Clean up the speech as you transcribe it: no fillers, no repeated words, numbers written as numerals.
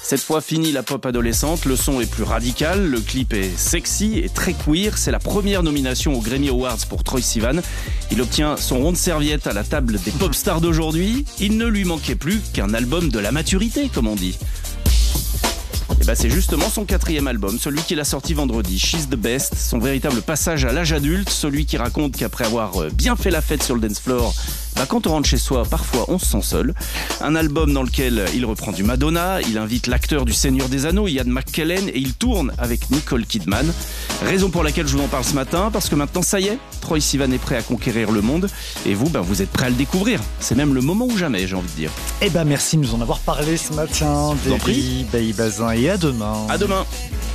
Cette fois, fini la pop adolescente, le son est plus radical, le clip est sexy et très queer. C'est la première nomination aux Grammy Awards pour Troye Sivan. Il obtient son rond de serviette à la table des pop stars d'aujourd'hui. Il ne lui manquait plus qu'un album de la maturité, comme on dit. Et c'est justement son 4e album, celui qu'il a sorti vendredi, She's the Best, son véritable passage à l'âge adulte, celui qui raconte qu'après avoir bien fait la fête sur le dance floor, quand on rentre chez soi, parfois on se sent seul. Un album dans lequel il reprend du Madonna, il invite l'acteur du Seigneur des Anneaux, Ian McKellen, et il tourne avec Nicole Kidman. Raison pour laquelle je vous en parle ce matin, parce que maintenant ça y est, Troye Sivan est prêt à conquérir le monde, et vous, vous êtes prêts à le découvrir. C'est même le moment ou jamais, j'ai envie de dire. Merci de nous en avoir parlé ce matin, Derry, Bailly Bazin, et à demain. À demain.